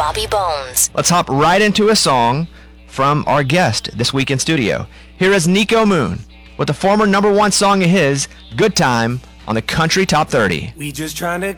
Bobby Bones. Let's hop right into a song from our guest this week in studio. Here is Nico Moon with the former #1 song of his, Good Time, on the Country Top 30. We just trying to